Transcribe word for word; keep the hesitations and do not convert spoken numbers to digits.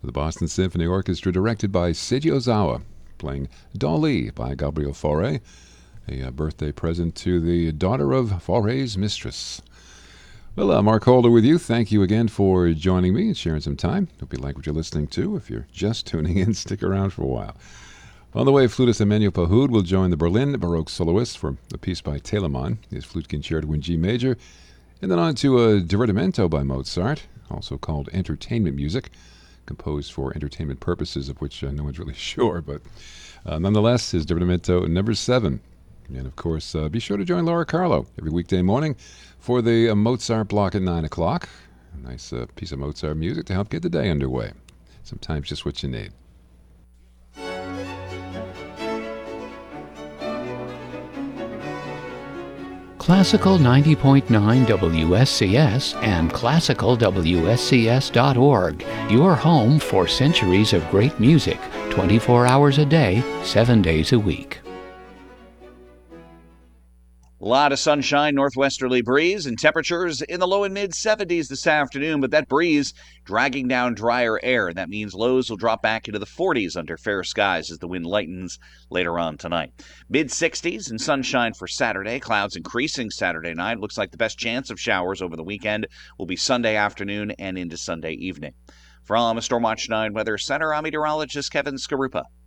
The Boston Symphony Orchestra, directed by Seiji Ozawa, playing Dolly by Gabriel Fauré, a uh, birthday present to the daughter of Fauré's mistress. Well, uh, Mark Holder with you. Thank you again for joining me and sharing some time. Hope you like what you're listening to. If you're just tuning in, stick around for a while. On the way, flutist Emmanuel Pahud will join the Berlin Baroque soloist for a piece by Telemann, his flute concerto in G major, and then on to a divertimento by Mozart, also called entertainment music, composed for entertainment purposes, of which uh, no one's really sure, but uh, nonetheless, his divertimento number seven. And of course, uh, be sure to join Laura Carlo every weekday morning for the uh, Mozart block at nine o'clock. A nice uh, piece of Mozart music to help get the day underway. Sometimes just what you need. Classical ninety point nine W S C S and classical W S C S dot org, your home for centuries of great music, twenty-four hours a day, seven days a week. A lot of sunshine, northwesterly breeze, and temperatures in the low and mid seventies this afternoon, but that breeze dragging down drier air. That means lows will drop back into the forties under fair skies as the wind lightens later on tonight. mid sixties and sunshine for Saturday. Clouds increasing Saturday night. Looks like the best chance of showers over the weekend will be Sunday afternoon and into Sunday evening. From Stormwatch nine Weather Center, I'm meteorologist Kevin Skarupa.